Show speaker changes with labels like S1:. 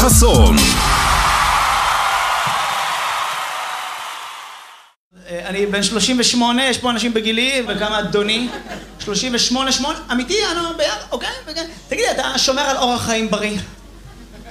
S1: חסון.
S2: אני בן 38, יש פה אנשים בגילי, וכמה אדוני? 38, אמיתי, אוקיי? תגידי, אתה שומר על אורח חיים בריא?